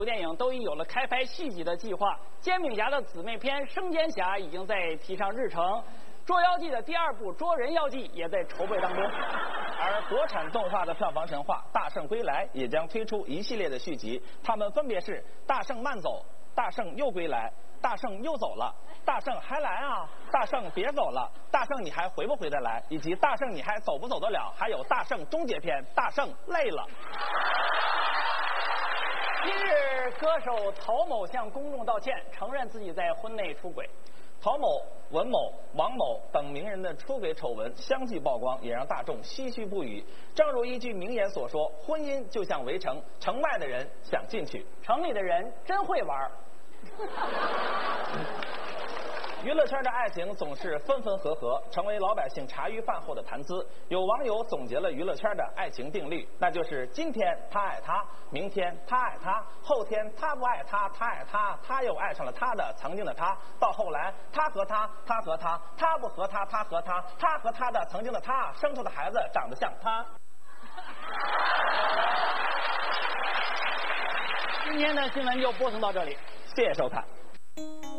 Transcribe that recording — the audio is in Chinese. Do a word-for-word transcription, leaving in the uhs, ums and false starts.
部电影都已有了开拍续集的计划，煎饼侠的姊妹篇《生煎侠》已经在提上日程，《捉妖记》的第二部《捉人妖记》也在筹备当中。 而国产动画的票房神话《大圣归来》也将推出一系列的续集，它们分别是《大圣慢走》、《大圣又归来》、《大圣又走了》、《大圣还来啊》、《大圣别走了》、《大圣你还回不回得来》，以及《大圣你还走不走得了》，还有《大圣终结篇》《大圣累了》。 今日，歌手陶某向公众道歉，承认自己在婚内出轨。 陶某、文某、王某等名人的出轨丑闻相继曝光，也让大众唏嘘不已。正如一句名言所说：“婚姻就像围城，城外的人想进去， 城里的人真会玩。” 娱乐圈的爱情总是分分合合，成为老百姓茶余饭后的谈资。有网友总结了娱乐圈的爱情定律，那就是今天他爱他，明天他爱他，后天他不爱他，他爱他，他又爱上了他的曾经的他，到后来他和他，他和他，他不和他，他和他，他和他的曾经的他生出的孩子长得像他。 今天的新闻就播送到这里， 谢谢收看。